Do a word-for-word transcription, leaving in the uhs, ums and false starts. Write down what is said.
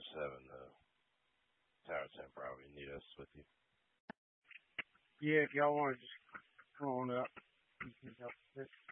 seven to Tower ten probably need us with you. Yeah, if y'all want to just come on up, you can help with it.